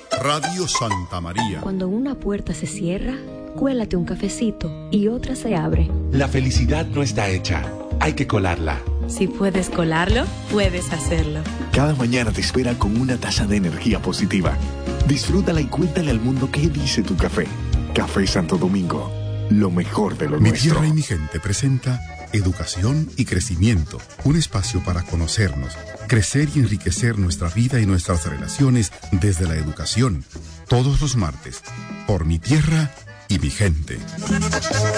Radio Santa María. Cuando una puerta se cierra, cuélate un cafecito y otra se abre. La felicidad no está hecha, hay que colarla. Si puedes colarlo, puedes hacerlo. Cada mañana te espera con una taza de energía positiva. Disfrútala y cuéntale al mundo qué dice tu café. Café Santo Domingo, lo mejor de lo Mi nuestro. Tierra y mi Gente presenta Educación y Crecimiento, un espacio para conocernos, crecer y enriquecer nuestra vida y nuestras relaciones desde la educación. Todos los martes, por Mi Tierra y mi Gente.